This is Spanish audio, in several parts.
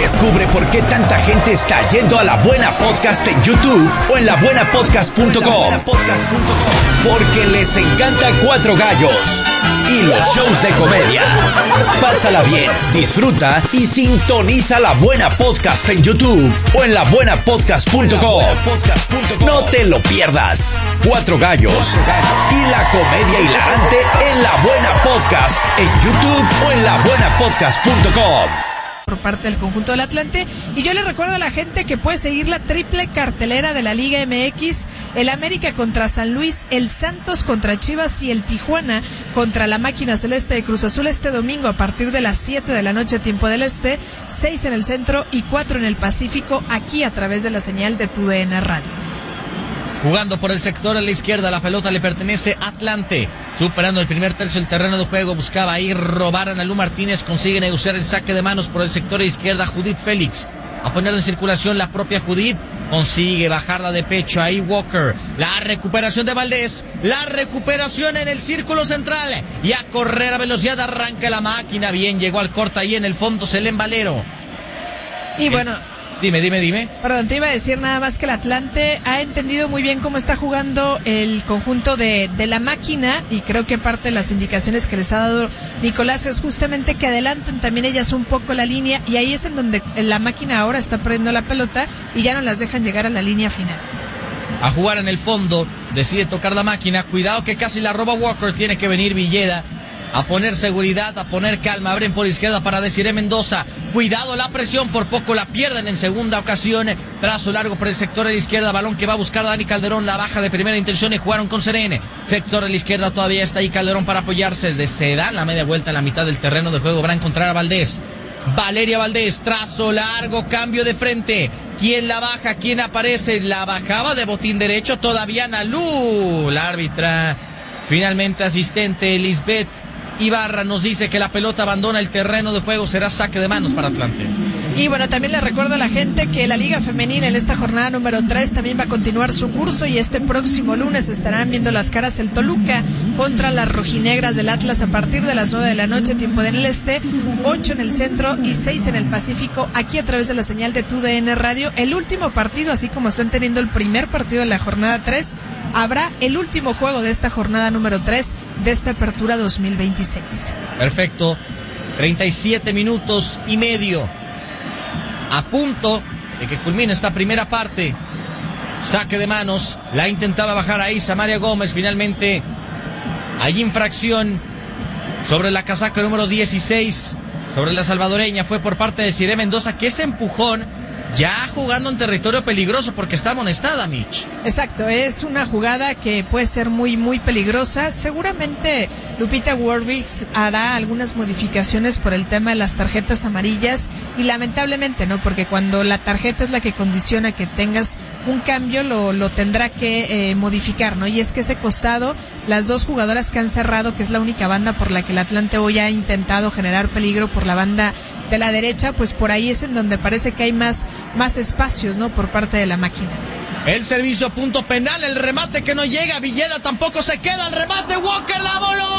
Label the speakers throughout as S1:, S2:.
S1: Descubre por qué tanta gente está yendo a La Buena Podcast en YouTube o en labuenapodcast.com. Porque les encanta Cuatro Gallos y los shows de comedia. Pásala bien, disfruta y sintoniza La Buena Podcast en YouTube o en labuenapodcast.com. No te lo pierdas. Cuatro Gallos y la comedia hilarante en La Buena Podcast en YouTube o en labuenapodcast.com.
S2: Por parte del conjunto del Atlante. Y yo le recuerdo a la gente que puede seguir la triple cartelera de la Liga MX: el América contra San Luis, el Santos contra Chivas y el Tijuana contra la Máquina Celeste de Cruz Azul este domingo a partir de las 7 de la noche tiempo del Este, 6 en el Centro y 4 en el Pacífico, aquí a través de la señal de TUDN Radio.
S3: Jugando por el sector a la izquierda, la pelota le pertenece a Atlante. Superando el primer tercio del terreno de juego, buscaba ahí robar a Analú Martínez, consigue negociar el saque de manos por el sector a la izquierda, Judith Félix. A poner en circulación la propia Judith, consigue bajarla de pecho ahí Walker. La recuperación de Valdés, la recuperación en el círculo central y a correr a velocidad arranca la máquina. Bien, llegó al corte ahí en el fondo Selén Valero.
S2: Y bueno...
S3: Dime.
S2: Perdón, te iba a decir nada más que el Atlante ha entendido muy bien cómo está jugando el conjunto de la máquina, y creo que parte de las indicaciones que les ha dado Nicolás es justamente que adelanten también ellas un poco la línea, y ahí es en donde la máquina ahora está perdiendo la pelota y ya no las dejan llegar a la línea final.
S3: A jugar en el fondo, decide tocar la máquina, cuidado que casi la roba Walker, tiene que venir Villeda a poner seguridad, a poner calma. Abren por izquierda para Desiree Mendoza. Cuidado la presión, por poco la pierden en segunda ocasión. Trazo largo por el sector a la izquierda, balón que va a buscar Dani Calderón, la baja de primera intención y jugaron con Serene. Sector a la izquierda todavía está ahí Calderón para apoyarse. Se da la media vuelta en la mitad del terreno de juego. Va a encontrar a Valdés. Valeria Valdés, trazo largo, cambio de frente. ¿Quién la baja? ¿Quién aparece? La bajaba de botín derecho todavía Nalú. La árbitra, finalmente asistente Lisbeth Ibarra, nos dice que la pelota abandona el terreno de juego, será saque de manos para Atlante.
S2: Y bueno, también le recuerdo a la gente que la Liga Femenina en esta jornada número 3 también va a continuar su curso, y este próximo lunes estarán viendo las caras el Toluca contra las rojinegras del Atlas a partir de las 9 de la noche, tiempo del Este, 8 en el Centro y 6 en el Pacífico, aquí a través de la señal de TUDN Radio. El último partido, así como están teniendo el primer partido de la jornada 3, habrá el último juego de esta jornada número 3 de esta apertura 2026.
S3: Perfecto, 37 minutos y medio. A punto de que culmine esta primera parte. Saque de manos. La intentaba bajar ahí Samaria Gómez. Finalmente hay infracción sobre la casaca número 16. Sobre la salvadoreña. Fue por parte de Desiree Mendoza, que ese empujón ya jugando en territorio peligroso porque está amonestada, Mitch.
S2: Exacto, es una jugada que puede ser muy, muy peligrosa. Seguramente Lupita Warwicks hará algunas modificaciones por el tema de las tarjetas amarillas, y lamentablemente, ¿no? Porque cuando la tarjeta es la que condiciona que tengas un cambio, lo tendrá que modificar, ¿no? Y es que ese costado, las dos jugadoras que han cerrado, que es la única banda por la que el Atlante hoy ha intentado generar peligro, por la banda de la derecha, pues por ahí es en donde parece que hay más espacios, ¿no? Por parte de la máquina.
S3: El servicio a punto penal, el remate que no llega, Villeda tampoco se queda, el remate, Walker la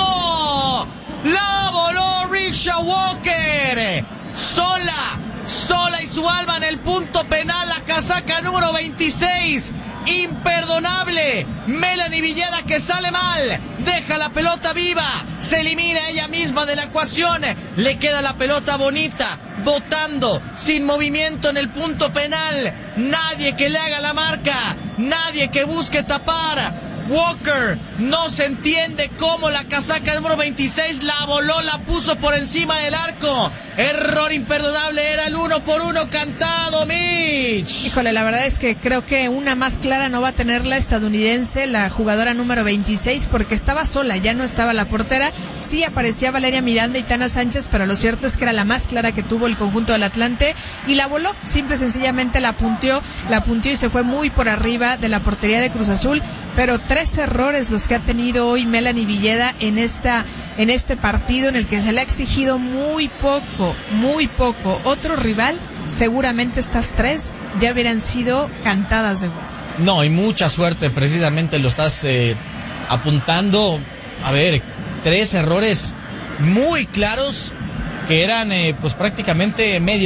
S3: voló Richa Walker, sola y su alma en el punto penal, la casaca número 26, imperdonable, Melanie Villeda, que sale mal, deja la pelota viva, se elimina ella misma de la ecuación, le queda la pelota bonita, botando, sin movimiento en el punto penal, nadie que le haga la marca, nadie que busque tapar. Walker no se entiende cómo la casaca número 26 la voló, la puso por encima del arco. Error imperdonable, era el 1-1 cantado, Mitch.
S2: Híjole, la verdad es que creo que una más clara no va a tener la estadounidense, la jugadora número 26, porque estaba sola, ya no estaba la portera. Sí aparecía Valeria Miranda y Tana Sánchez, pero lo cierto es que era la más clara que tuvo el conjunto del Atlante, y la voló, simple y sencillamente la punteó y se fue muy por arriba de la portería de Cruz Azul. Pero 3 errores los que ha tenido hoy Melanie Villeda en este partido, en el que se le ha exigido muy poco. Otro rival, seguramente estas 3 ya hubieran sido cantadas de gol.
S3: No, y mucha suerte, precisamente lo estás apuntando. A ver, 3 errores muy claros que eran pues prácticamente medio